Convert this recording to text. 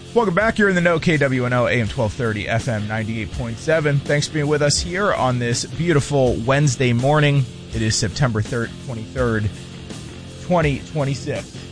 Welcome back. You're in the know, KWNO, AM 1230, FM 98.7. Thanks for being with us here on this beautiful Wednesday morning. It is September 23rd, 2026.